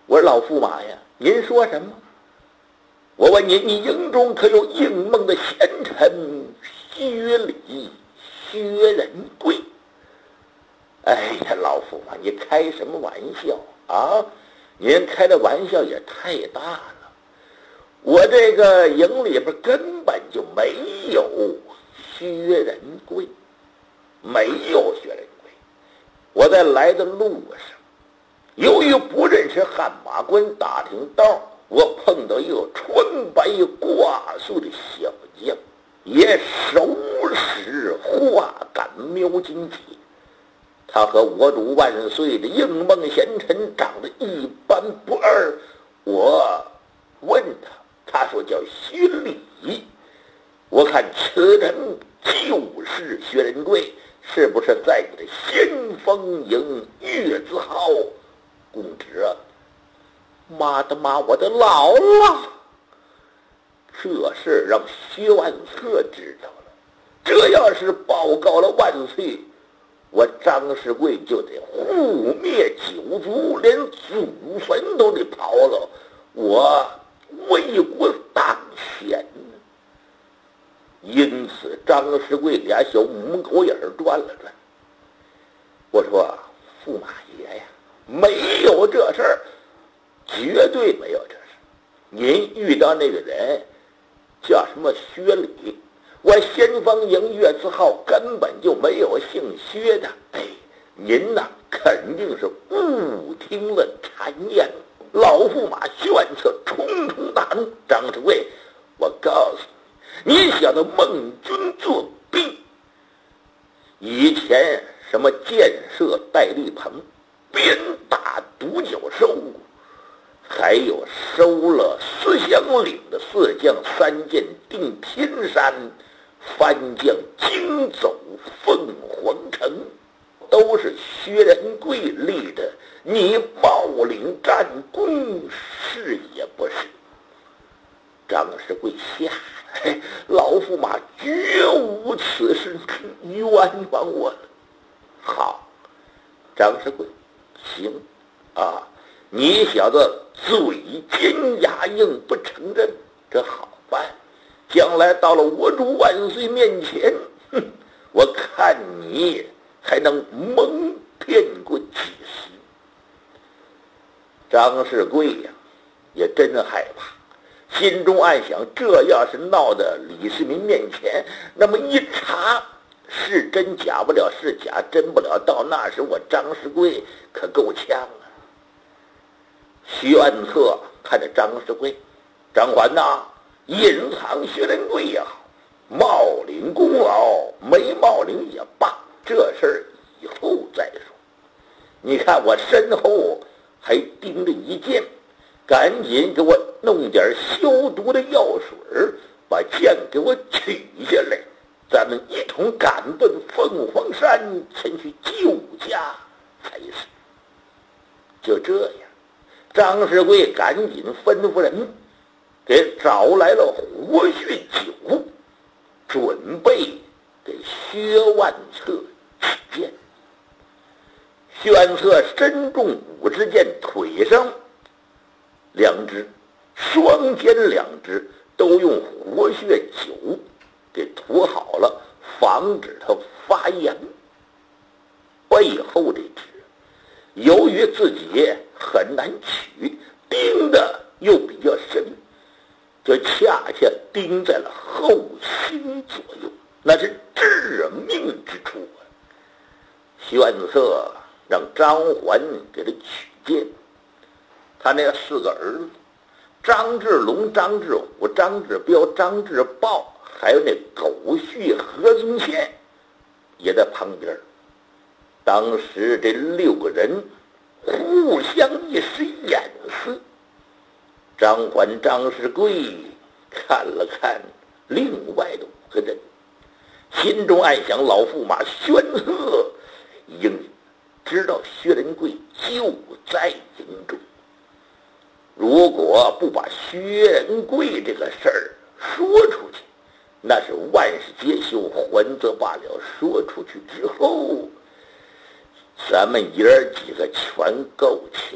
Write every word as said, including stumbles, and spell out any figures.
我说老驸马呀，您说什么？我问你，你营中可有应梦的贤臣薛礼、薛仁贵？哎呀，老驸马，你开什么玩笑啊？您开的玩笑也太大了。我这个营里边根本就没有薛仁贵，没有薛仁贵。我在来的路上，由于不认识汗马关，打听道，我碰到一个穿白挂素的小将，也手使画杆瞄金戟。他和我主万岁的应梦贤臣长得一般不二。我问他，他说叫薛礼。我看此人就是薛仁贵，是不是在你的先锋营月字号供职啊？妈的妈，我的老了！这事让薛万策知道了，这要是报告了万岁，我张世贵就得护灭九族，连祖坟都得刨了，我为国当先呢。因此张世贵俩小母狗眼转了转，我说驸马爷呀，没有这事儿，绝对没有这事。您遇到那个人叫什么薛礼，我先锋营月字号根本就没有姓薛的。哎，您呐肯定是误听了谗言。老驸马薛万策冲冲大怒，张世贵，我告诉你，你小子孟军作弊，以前什么建设戴笠棚，鞭打独角兽，还有收了思乡岭的四将三箭定天山，翻将惊走凤凰城，都是薛仁贵立的，你冒领战功，是也不是？张世贵吓了，老驸马绝无此事，冤枉我了。好，张世贵，行啊，你小子嘴尖牙硬不承认，这好办。将来到了我主万岁面前，哼，我看你还能蒙骗过几时？张世贵呀，也真害怕，心中暗想，这要是闹到李世民面前，那么一查是真假不了，是假真不了，到那时我张世贵可够呛啊。徐万策看着张世贵，张环呐，隐藏薛仁贵也好，冒领功劳没冒领也罢，这事儿以后再说。你看我身后还盯着一剑，赶紧给我弄点消毒的药水，把剑给我取下来，咱们一同赶奔凤凰山前去救驾才是。就这样，张世贵赶紧吩咐人给找来了活血酒，准备给薛万策取剑。薛万策身中五支箭，腿上两支，双肩两支都用活血酒给涂好了，防止它发炎。背后这支由于自己很难取，钉的又比较深，就恰恰钉在了后心左右，那是致命之处啊。徐万策让张环给他取剑，他那四个儿子张志龙、张志虎、张志彪、张志豹，还有那狗婿何宗宪也在旁边。当时这六个人互相一使眼色，张环、张世贵看了看另外的五个人，心中暗想，老驸马宣赫应知道薛仁贵就在营中，如果不把薛仁贵这个事儿说出去，那是万事皆休，还则罢了，说出去之后，咱们爷儿几个全够呛。